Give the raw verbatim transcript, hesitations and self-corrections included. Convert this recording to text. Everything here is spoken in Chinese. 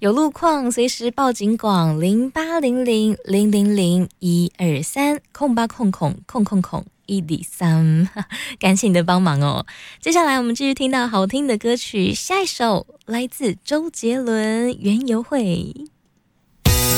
有路况随时报警广零八零零零零零一二三空八空空空空空一里三，感谢你的帮忙哦。接下来我们继续听到好听的歌曲，下一首来自周杰伦《园游会》。